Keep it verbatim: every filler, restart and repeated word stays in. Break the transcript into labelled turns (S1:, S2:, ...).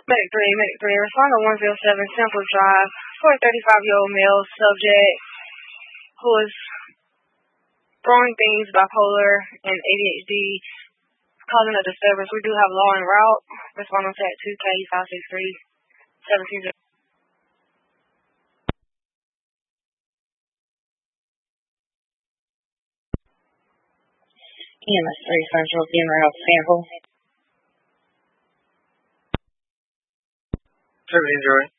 S1: Medic three, Medic three, respond to one zero seven Central Drive for a thirty-five-year-old male subject who is throwing things, bipolar, and A D H D, causing a disturbance. We do have law en route. Respond on set two K five six three seventeen zero.
S2: E M S three Central, being right off sample.
S3: seventeen zero.